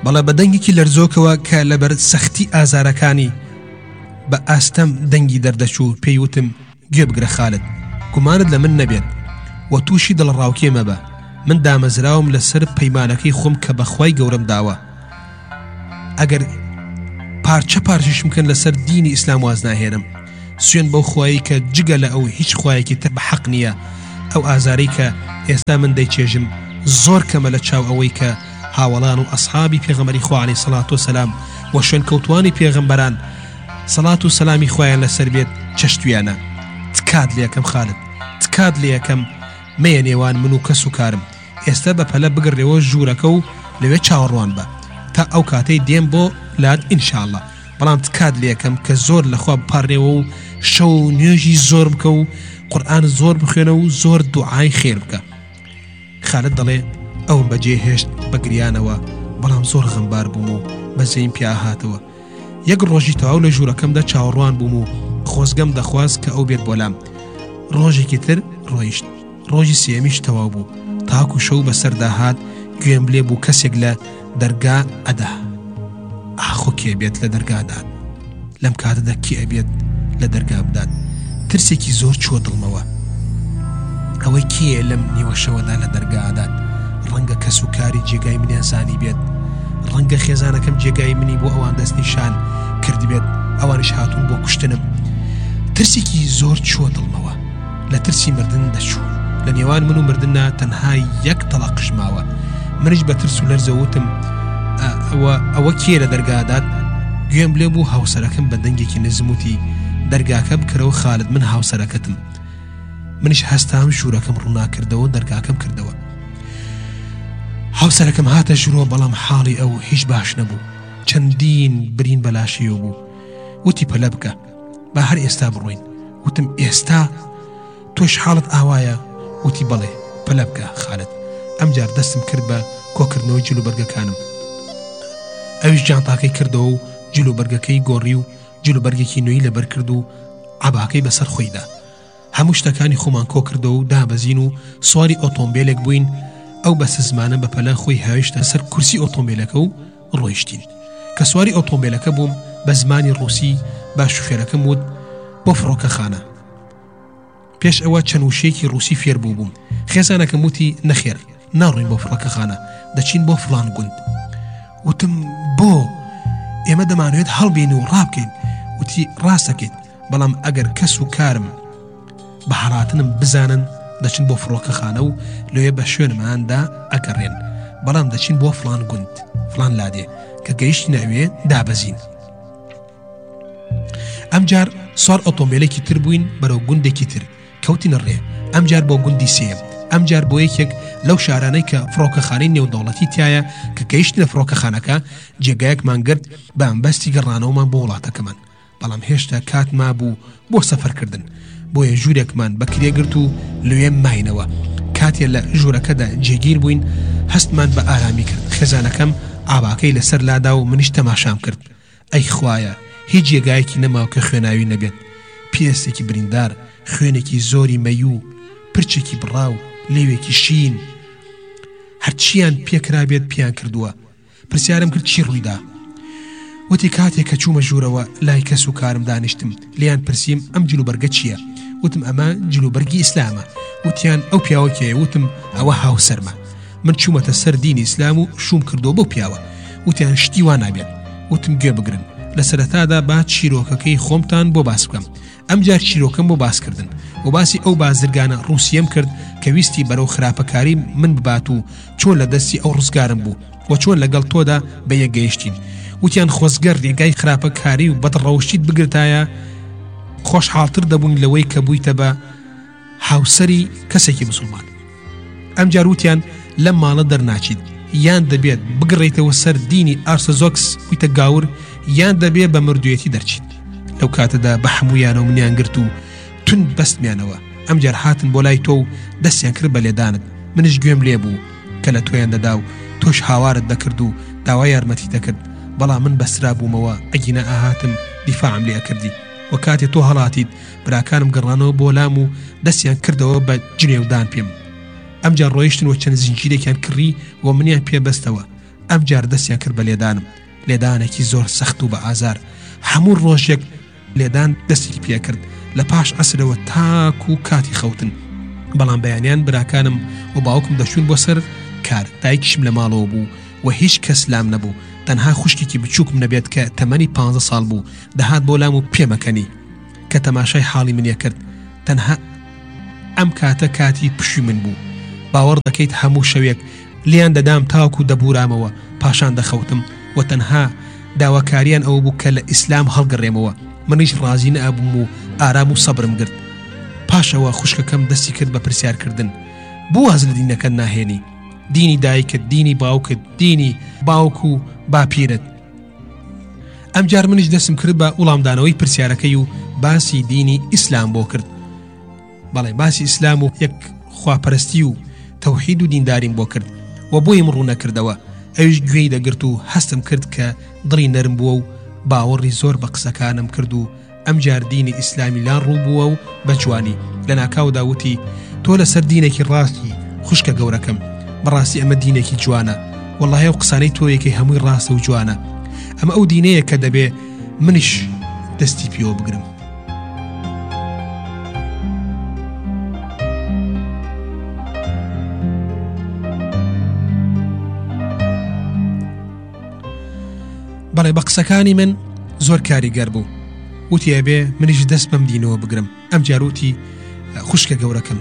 بەڵێ بە دەنگێکی لەرزۆکەوە کە لەبەر سەختی ئازارەکانی بە ئاستەم دەنگی دەردەچوو پێی وتم گوێ بگرە خالد، گومانت لە من نەبێت و تووشی دڵڕاوکێ مەبە. من دامەزراوم لەسەر پەیمانەکەی خۆم کە بەخوای گەورەم داوە ئەگەر پارچە پارچەشم کەن لەسەر دینی ئیسلام واز ناهێنم. سوێن بەو خوایی کە جگە لە ئەو هیچ خوایەکی تر بە حەق نییە. ئەو ئازارەی کە ئێستا من دەیچێژم زۆر کەمە لە چاو ئەوەی کە هاوڵان و ئەسحابی پێغەمبەری خوا عەلەیهی سەڵات وسەلام و شوێن کەوتوانی پێغەمبەران سەڵات و سەلامی خوایان لەسەر بێت چەشتویانە. تکات لێ یەکەم خالد، تکات لێ یەکەم مەیە نێوان من و کەس و کارم. ئێستا بە پەلە بگڕێەوە ژوورەکە و لەوێ چاوەڕوان بە تا ئەو کاتەی دێم بۆ لات ئینشاءڵڵا. بەڵام تکات لێ یەکەم کە زۆر لەخوا بپارڕێەوە و شەو نوێژی زۆر بکە و قورئان زۆر بخوێنە و زۆر دوعای خێر بکە. خالد دەڵێ ئەوم بەجێ هێشت بە گریانەوە، بەڵام زۆر غەمبار بووم و بەزەیم پیا هاتەوە. یەک ڕۆژی تەواو لە ژوورەکەمدا چاوەڕوان بووم و خۆزگەم دەخواست کە ئەو بێت بۆلام. ڕۆژێکی تر ڕۆیشت، ڕۆژی سێمیش تەواو بوو. تاکو شەو بەسەردا هات گوێم لێ بوو کەسێک لە دەرگا ئەدا. ئاخۆ کێ بێت لە دەرگادات؟ لەم کاتەدا کێ ئەبێت لە دەرگا بدات؟ ترسێکی زۆر چوە دڵمەوە. ئەوەی کێ لەم نیوە شەوەدا لە دەرگادات؟ ڕەنگە کەس و کاری جێگای منیان زانی بێت، ڕەنگە خێزانەکەم جێگای منی بۆ ئەوان دەستنیشان کردی بێت، ئەوانش هاتوون بۆ کوشتنم. ترسێکی زۆر چوە دڵمەوە. لە ترسی مردن دەچوو. لە نێوان من و مردننا تەنها یەک تەڵەقش ماوە. منیش بە ترس و لەرزەوتم ئەوە کێ لە دەرگادات؟ گوێم لێ بوو هاوسەرەکەم بە دەنگێکی نزموتی دەرگاکە بکرەوە خالد، من هاوسەرەکەتم. منیش هەستام ژوورەکەم ڕووناکردەوە دەرگاکەم کردەوە. هاوسەرەکەم هاتە ژوورەوە، بەڵام حاڵی ئەو هیچ باش نەبوو. چەندین برین بەلاشیەوە بوو. وتی پەلە بکە با هەر ئێستا بڕۆین. وتم ئێستا؟ تۆش حاڵت ئاوایە؟ وتی بەڵێ پەلە بکە خالد. ئەمجار دەستم کرد بە کۆکردنەوەی جلوبەرگەکانم. ئەویش جانتاکەی کردەوە و جلوبەرگەکەی گۆڕی و جلوبەرگێکی نوێی لەبەر کرد و عەباکەی بەسەر خۆیدا. هەموو شتەکانی خۆمان کۆ کردەوە و دابەزین و سواری ئۆتۆمبیلێک بووین. ئەو بەسە زمانە بە پەلە خۆی هاویشتە سەر کورسی ئۆتۆمبیلەکە و ڕۆیشتین. کە سواری ئۆتۆمبیلەکە بووم بە زمانی ڕووسی با شوفێرەکەم وت بۆ فڕۆکەخانە. پێش ئەوە چەند وشەیەکی ڕووسی فێر بووبووم. خێزانەکەم وتی نەخێر، ناڕۆین بۆ فڕۆکەخانە، دەچین بۆ فڵان گوند. وتم بۆ؟ ئێمە دەمانوێت هەڵبین و ڕابکەین. وتی ڕاستەکەیت، بەڵام ئەگەر کەس و کارم بە هەڵاتنم بزانن دەچین بۆ فڕۆکەخانە و لێ بە شوێنماندا ئەگەڕێن، بەڵام دەچین بۆ فڵان گوند فڵان لادێ کە گەیشتی ناوێ دابەزین. ئەمجار سوار ئۆتۆمبیلێکی تر بووین بەرەو گوندێکی تر کەوتینە ڕێ. ئەمجار بۆ گوندی سێم، ئەمجار بۆ یەکێک لەو شارانەی کە فڕۆکەخانەی نێودەوڵەتی تایە کە گەیشتنە فڕۆکەخانەکە جێگایەکمان گرت بە ئەمبەستی گەڕانەوەمان بۆ وڵاتەکەمان. بەڵام هێشتا کات مابوو بۆ سەفەرکردن، بۆیە ژوورێکمان بەکرێگرت و لێ ماینەوە. کاتێ لە ژوورەکەدا جێگیر بووین هەستمان بە ئارامی کرد. خێزانەکەم ئاواکەی لەسەر لادا و منیش تەماشام کرد. ئەی خوایە، هیچ جێگایەکی نەماوە کە خوێناوی نەبێت. پیاسێکی بریندار، خوێنێکی زۆری مەیوو، پرچێکی بڕاو، لێوێکی شین، هەرچیان پێکرابێت پیان کردووە. پرسیارم کرد چی ڕوویدا؟ وتی کاتێک کە چوومە ژوورەوە لای کەس و کارم دانیشتم، لیان پرسییم ئەم جلوبەرگە چییە؟ وتم ئەمە جلوبەرگی ئیسلامە. وتیان ئەو پیاوە کێیە؟ وتم ئەوە هاوسەرمە. من چوومەتە سەر دینی ئیسلام و شوم کردەوە بەو پیاوە. وتیان شتی وا نابێت. وتم گوێ بگرن، لە سەرەتادا با چیرۆکەکەی خۆمتان بۆ باس بکەم. ئەمجار چیرۆکەم بۆ باسکردن و باسی ئەو بازرگانە ڕووسیم کرد کە ویستی بەرەو خراپەکاری من ببات و چۆن لە دەستی ئەو ڕزگارم بوو و چۆن لەگەڵ تۆدا بە یەکگەیشتین. وتیان خۆزگەر ڕێگای خراپەکاری و بەدڕەوشتیت بگرتایە خۆشحاڵتر دەبوون لەوەی کە بوویتە بە هاوسەری کەسێکی مسلمان. ئەمجار وتیان لەم ماڵە دەرناچیت، یان دەبێت بگڕێیتەوە سەر دینی ئارسەزۆکس بوویتە گاور، یان دەبێت بە مردوێتی دەرچیت. لەو کاتەدا بە هەموویانە و منیان گرت و تون بەستمیانەوە. ئەمجار هاتن بۆ لای تۆ و دەستیان کرد بە لێدانت. منش گوێم لێ بوو کە لە تۆیان دەدا و تۆش هاوارت دەکرد و داوای یارمەتی دەکرد، بەڵام من بەسرا بوومەوە ئەگینە ئاهاتم دیفاعم لێ کردی. و کاتێ تۆ هەڵاتیت براکانم گەڕانەوە بۆ لام و دەستیان کردەوە بە جنێودان پێم. ئەمجار ڕۆیشتن و چەند زنجیرێکیان کڕی و منیان پێبەستەوە. ئەم جار دەستیان کرد بە لێدانم، لێدانێکی زۆر سەخت و بە ئازار. هەموو ڕۆژێک لێدان دەستی پێ کرد لە پاش عەسرەوە تاکو و کاتی خەوتن. بەڵام بەیانیان براکانم و باوکم دەچوون بۆ سەر کار. دایکیشم لە ماڵەوە بوو و هیچ کەس لام نەبوو، تەنها خوشکێکی بچووکم نەبێت کە تەمەنی 15 ساڵ بوو، دەهات بۆ لام و پێمەکەنی کە تەماشای حاڵی منیە کرد. تەنها ئەم کاتە کاتی پشوی من بوو. باوەڕ دەکەیت هەموو شەوێک لیان دەدام تاوەکو دەبورامەوە، پاشان دەخەوتم و تەنها داواکاریان ئەوە بوو کە لە ئیسلام هەڵگەڕێمەوە. منیش ڕازی نەبووم و ئارام و سەبرم گرت. پاشەوە خوشکەکەم دەستی کرد بە پرسیارکردن: بۆ واز لە دینەکە ناهێنی؟ دینی دایکت، دینی باوکت، دینی باوک و باپیرت. ئەمجار منیش دەستم کرد بە وڵامدانەوەی پرسیارەکەی و باسی دینی ئیسلام بۆ کرد. بەڵێ باسی ئیسلام و یەک خواپەرستی و تەوحید و دینداریم بۆ کرد و بۆیم ڕوو نەکردەوە. ئەویش گوێی دەگرت و هەستم کرد کە دڵی نەرم بووە و باوەڕی زۆر بە قسەکانم کرد و ئەمجار دینی ئیسلامی لان ڕوو بووە و بەجوانی. لە ناکاودا وتی: تۆ لەسەر دینێکی ڕاستی خوشکە گەورەکەم، بەڕاستی ئەمە دینێکی جوانە، وەڵڵاهی ئەو قسانەی تۆیەکەی هەمووی ڕاستە و جوانە. ئەمە ئەو دینەیە کە دەبێ منیش دەستی پێوە بگرم. بەڵێ بە قسەکانی من زۆر کاریگەر بوو. وتی ئەبێ منیش دەست بەم دینەوە بگرم. ئەم جاروتی: خوشکە گەورەکەم،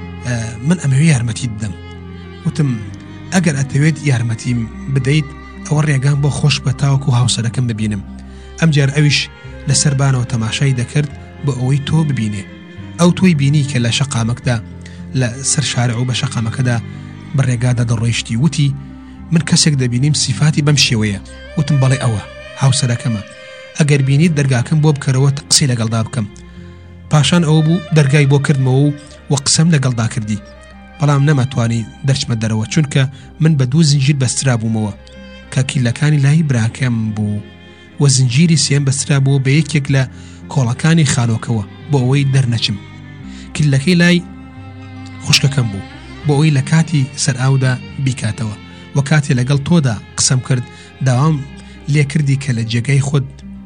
من ئەمەوێ یارمەتی بدەم. وتم: ئەگەر ئەتەوێت یارمەتیم بدەیت ئەوە ڕێگان بۆ خۆش بە تاوەکو هاوسەرەکەم ببینم. ئەم جار ئەویش لەسەر بانەوە تەماشای دەکرد بۆ ئەوەی تۆ ببینێ. ئەو تۆی بینی کە لە شەقامەکدا لە سەر شارع و بە شەقامەکەدا بەڕێگادا دەڕۆیشتی. وتی: من کەسێک دەبینیم سیفاتی بەم شێوەیە. وتم: بەڵێ ئەوە هاوسەرەکەمە، ئەگەر بینیت دەرگاکەم بۆ بکەرەوە قسەی لەگەڵدا بکەم. پاشان ئەوە بوو دەرگای بۆ کردمەوە و قسەم لەگەڵدا کردی. بەڵام نەمەتوانی دەرچمە دەرەوە، چونکە من بە 2 زنجیر بەسترا بوومەوە کە کیلەکانی لای براکەم بوو و زنجیری سێم بەسترا بووە بە یەکێک لە کۆڵەکانی خانۆکەوە بۆ ئەوەی دەرنەچم. کیلەکەی لای خوشکەکەم بوو بۆ ئەوەی لە کاتی سەر ئاودا بیکاتەوە و کاتێ لەگەڵ تۆدا قسەم کرد داوام لێ کردی کە لە جێگەی خۆت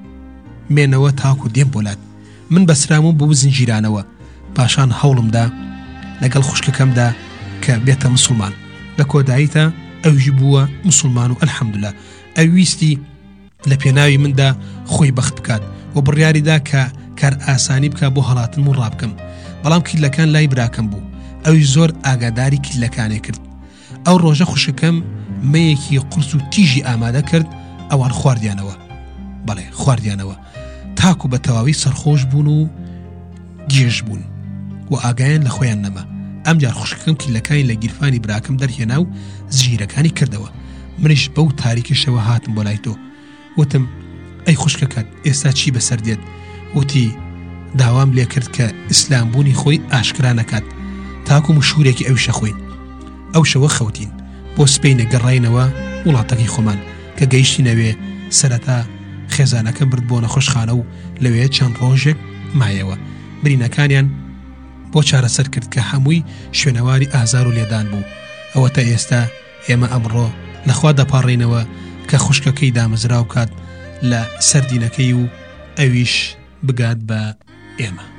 مێنەوە تاکو دێم بۆلات. من بەسرامم بۆ زنجیرانەوە. پاشان هەوڵمدا لەگەڵ خوشکەکەمدا کە بێتە مسلمان. لە کۆداییتە ئەوژی بووە مسلمان و ئەلحەمدوللا. ئەویستی لە پێناوی مندا خۆی بەخت بکات و بڕیاریدا کە کار ئاسانی بکە بۆ هەڵاتن و ڕابکەم. بەڵام کیلەکان لای براکەم بوو. ئەوی زۆر ئاگاداری کیلەکانێ کرد. ئەو ڕۆژە خوشکەکەم مەیەکی قرس و تیژی ئامادە کرد، ئەوان خواردیانەوە. بەڵێ خواردیانەوە تاکو بە تەواوی سەرخۆش بوون و گێژ بوون و ئاگایان لە خۆیان نەما. ئەمجار خوشکەکەم کیلەکانی لە گیرفانی براکەم دەرهێنا و زژیرەکانی کردەوە. منیش بەو تاریکیشەوە هاتم بۆ لای تۆ. وتم: ئەی خوشکەکەت ئێستا چی بەسەر دێت؟ وتی: داوام لێ کرد کە ئیسلام بوونی خۆی ئاشکرا نەکات تاکو مشهورێکی ئەویشە خۆین. ئەو شەوە خەوتین بۆ سپەینە گەڕاینەوە وڵاتەکەی خۆمان کە گەیشتینەوێ. سەرەتا خێزانەکە برد بۆ نەخۆشخانە و لەوێ چەند ڕۆژێک مایەوە. برینەکانیان بۆ چارەسەر کرد کە هەمووی شوێنەواری ئازار و لێدان بوو. ئەوە تا ئێستا ئێمە ئەمڕۆ لەخوا دەپاڕێنەوە کە خوشکەکەی دامەزراو کات لە سەردینەکەی و ئەویش بگات بە ئێمە.